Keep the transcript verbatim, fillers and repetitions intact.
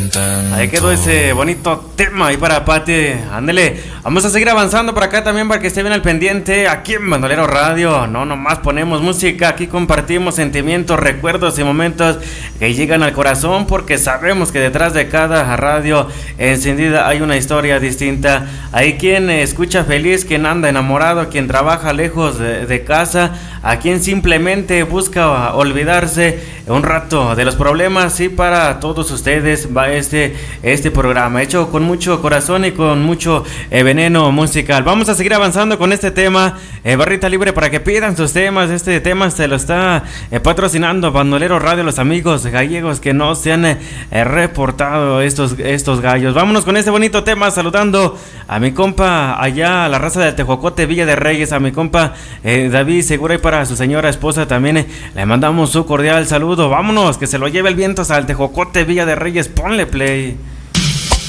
Ahí quedó ese bonito tema ahí para Pati. Ándele, vamos a seguir avanzando por acá también para que esté bien al pendiente. Aquí en Bandolero Radio, no nomás ponemos música, aquí compartimos sentimientos, recuerdos y momentos que llegan al corazón, porque sabemos que detrás de cada radio encendida hay una historia distinta. Hay quien escucha feliz, quien anda enamorado, quien trabaja lejos de, de casa, a quien simplemente busca olvidarse un rato de los problemas. Y para todos ustedes va este, este programa hecho con mucho corazón y con mucho eh, veneno musical. Vamos a seguir avanzando con este tema, eh, barrita libre para que pidan sus temas. Este tema se lo está eh, patrocinando Bandolero Radio, los amigos gallegos que no se han eh, reportado estos, estos gallos. Vámonos con este bonito tema, saludando a mi compa allá a la raza del Tejocote, Villa de Reyes, a mi compa eh, David Segura, y para su señora esposa también eh, le mandamos su cordial saludo. Vámonos, que se lo lleve el viento hasta el Tejocote, Villa de Reyes, ponle play.